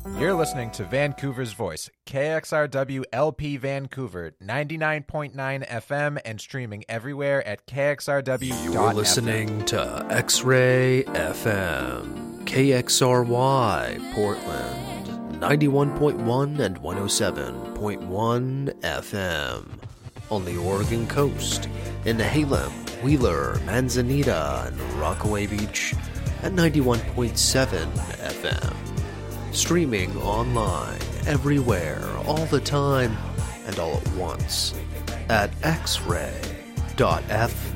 You're listening to Vancouver's Voice, KXRW LP Vancouver, 99.9 FM and streaming everywhere at KXRW.FM. You're listening to X-Ray FM, KXRY Portland, 91.1 and 107.1 FM. On the Oregon coast, in Halem, Wheeler, Manzanita, and Rockaway Beach at 91.7 FM. Streaming online, everywhere, all the time, and all at once at xray.fm.